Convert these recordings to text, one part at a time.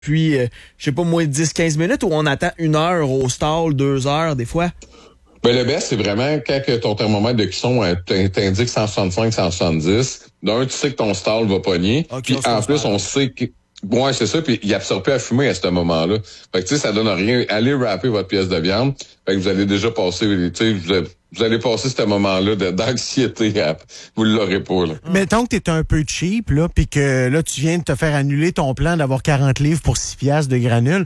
depuis, je sais pas, moins de 10-15 minutes ou on attend 1 heure au stall, 2 heures des fois? Ben, le best, c'est vraiment quand que ton thermomètre de cuisson t'indique 165, 170. D'un, tu sais que ton stall va pogner. Okay, puis en plus, on sait que... Ouais, c'est ça, puis il absorbe plus à fumer à ce moment-là. Fait que, tu sais, ça donne rien. Allez wrapper votre pièce de viande. Fait que vous allez déjà passer, tu sais, vous allez passer ce moment-là d'anxiété. Vous l'aurez pas, là. Mettons que t'es un peu cheap, là, puis que là, tu viens de te faire annuler ton plan d'avoir 40 livres pour 6 piastres de granules.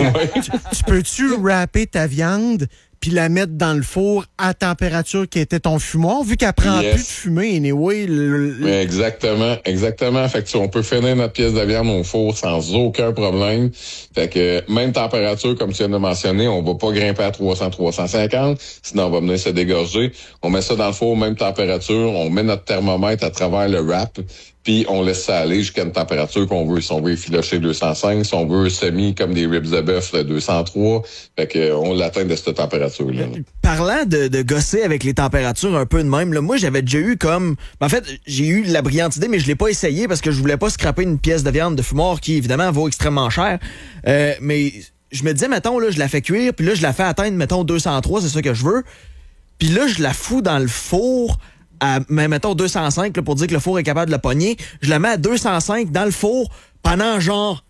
Tu peux-tu wrapper ta viande puis la mettre dans le four à température qui était ton fumoir, vu qu'elle prend plus de fumée, anyway. Exactement. Fait que on peut finir notre pièce de viande au four sans aucun problème. Fait que même température, comme tu viens de mentionner, on va pas grimper à 300, 350, sinon on va venir se dégorger. On met ça dans le four, même température, on met notre thermomètre à travers le wrap, puis on laisse ça aller jusqu'à une température qu'on veut. Si on veut effilocher 205, si on veut semi comme des ribs de bœuf 203, fait que on l'atteint de cette température-là. Parlant de gosser avec les températures un peu de même, là, moi j'avais déjà eu comme... En fait, j'ai eu la brillante idée, mais je l'ai pas essayé parce que je voulais pas scraper une pièce de viande de fumoir qui, évidemment, vaut extrêmement cher. Mais je me disais, mettons, là, je la fais cuire, puis là, je la fais atteindre, mettons, 203, c'est ça que je veux. Puis là, je la fous dans le four à, mettons, 205, là, pour dire que le four est capable de la pogner. Je la mets à 205 dans le four pendant genre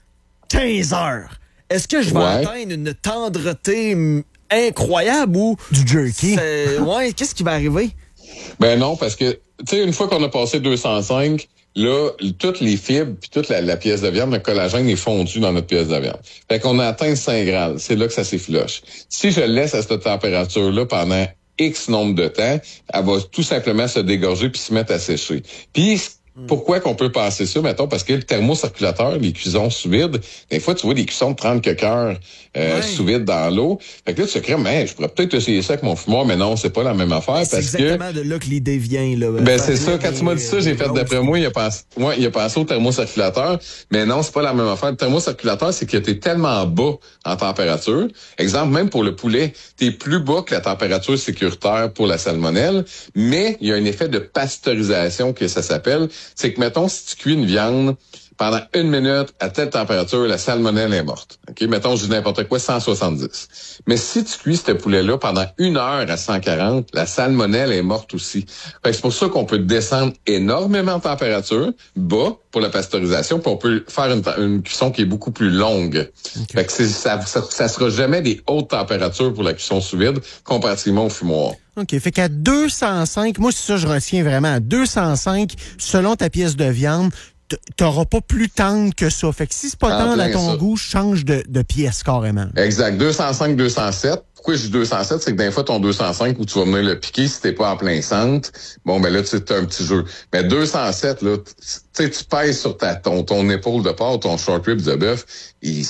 15 heures. Est-ce que je vais atteindre une tendreté incroyable ou... Du jerky? Ouais, qu'est-ce qui va arriver? Ben non, parce que, tu sais, une fois qu'on a passé 205, là, toutes les fibres puis toute la pièce de viande, le collagène est fondu dans notre pièce de viande. Fait qu'on a atteint 5 grammes. C'est là que ça s'effiloche. Si je laisse à cette température-là pendant X nombre de temps, elle va tout simplement se dégorger puis se mettre à sécher. Puis, pourquoi qu'on peut passer ça, mettons, parce que le thermocirculateur, les cuissons sous vide, des fois, tu vois des cuissons de 30 quelques heures sous vide dans l'eau. Fait que là, tu te crées, mais je pourrais peut-être essayer ça avec mon fumoir, mais non, c'est pas la même affaire. C'est exactement de là que l'idée vient, là. Ben, c'est ça. Quand tu m'as dit ça, j'ai fait, d'après moi, il a pensé au thermocirculateur. Mais non, c'est pas la même affaire. Le thermocirculateur, c'est que t'es tellement bas en température. Exemple, même pour le poulet, t'es plus bas que la température sécuritaire pour la salmonelle. Mais il y a un effet de pasteurisation que ça s'appelle. C'est que, mettons, si tu cuis une viande pendant 1 minute à telle température, la salmonelle est morte. OK? Mettons, je dis n'importe quoi, 170. Mais si tu cuis ce poulet-là pendant 1 heure à 140, la salmonelle est morte aussi. Fait que c'est pour ça qu'on peut descendre énormément en température, bas, pour la pasteurisation, puis on peut faire une cuisson qui est beaucoup plus longue. Okay. Fait que ça sera jamais des hautes températures pour la cuisson sous vide, comparativement au fumoir. OK. Fait qu'à 205, moi, c'est ça, je retiens vraiment. À 205, selon ta pièce de viande, t'auras pas plus tendre que ça. Fait que si c'est pas tendre à ton goût, change de pièce carrément. Exact. 205, 207. Pourquoi je dis 207? C'est que des fois, ton 205 où tu vas venir le piquer si t'es pas en plein centre, bon, ben là, tu as un petit jeu. Mais 207, là, tu sais, tu pèses sur ton épaule de porc, ton short rib de bœuf, il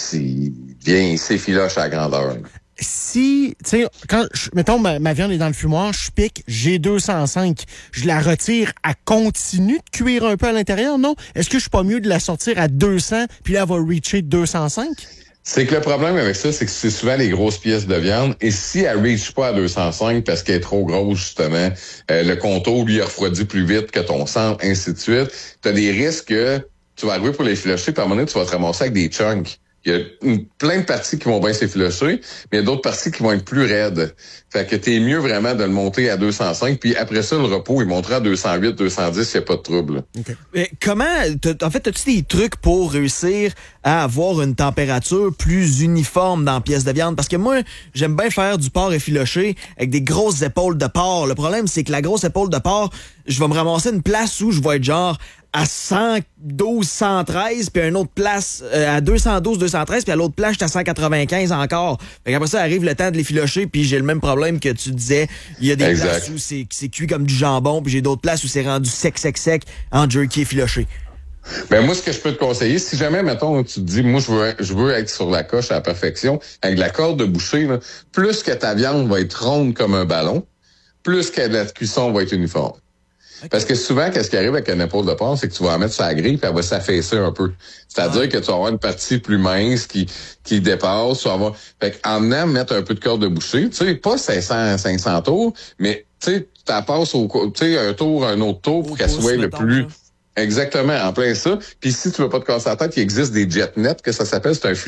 s'effiloche à la grandeur. Si, tu sais, mettons, ma viande est dans le fumoir, je pique, j'ai 205, je la retire, elle continue de cuire un peu à l'intérieur, non? Est-ce que je suis pas mieux de la sortir à 200, puis là, elle va reacher 205? C'est que le problème avec ça, c'est que c'est souvent les grosses pièces de viande, et si elle reach pas à 205 parce qu'elle est trop grosse, justement, le contour, lui, il refroidit plus vite que ton sang, ainsi de suite, t'as des risques que tu vas arriver pour les filocher, puis à un moment donné, tu vas te ramasser avec des chunks. Il y a plein de parties qui vont bien s'effilocher, mais il y a d'autres parties qui vont être plus raides. Fait que t'es mieux vraiment de le monter à 205, puis après ça, le repos, il montera à 208, 210, il n'y a pas de trouble. Okay. Mais comment, en fait, as-tu des trucs pour réussir à avoir une température plus uniforme dans la pièce de viande? Parce que moi, j'aime bien faire du porc effiloché avec des grosses épaules de porc. Le problème, c'est que la grosse épaule de porc, je vais me ramasser une place où je vais être genre à 112, 113, puis à une autre place à 212, 213, puis à l'autre place, j'étais à 195 encore. Fait qu'après ça, arrive le temps de les filocher, puis j'ai le même problème que tu disais. Il y a des places où c'est cuit comme du jambon, puis j'ai d'autres places où c'est rendu sec en jerky effiloché. Ben moi, ce que je peux te conseiller, si jamais, mettons, tu te dis, moi, je veux être sur la coche à la perfection, avec la corde de boucher, là, plus que ta viande va être ronde comme un ballon, plus que la cuisson va être uniforme. Okay. Parce que souvent, qu'est-ce qui arrive avec une épaule de porc, c'est que tu vas la mettre sur la grille, puis elle va s'affaisser un peu. C'est-à-dire que tu vas avoir une partie plus mince qui dépasse. Tu vas avoir... Fait qu'en venant mettre un peu de corde de boucher, tu sais, pas 500 tours, mais tu sais, tu passes un tour, un autre tour, pour qu'elle soit le plus... Exactement, en plein ça. Puis si tu veux pas te casser la tête, il existe des JetNet, que ça s'appelle, c'est un